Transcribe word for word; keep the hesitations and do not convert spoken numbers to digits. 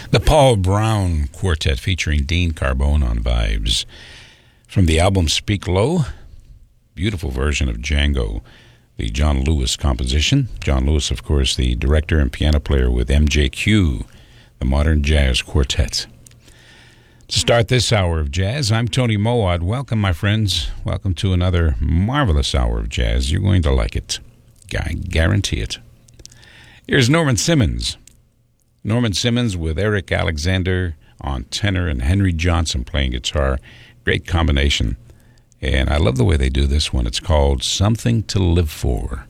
The Paul Brown Quartet featuring Dean Carbone on vibes. From the album Speak Low, beautiful version of Django, the John Lewis composition. John Lewis, of course, the director and piano player with M J Q, the Modern Jazz Quartet. To start this hour of jazz, I'm Tony Moad. Welcome, my friends. Welcome to another marvelous hour of jazz. You're going to like it. I guarantee it. Here's Norman Simmons. Norman Simmons with Eric Alexander on tenor and Henry Johnson playing guitar. Great combination. And I love the way they do this one. It's called Something to Live For.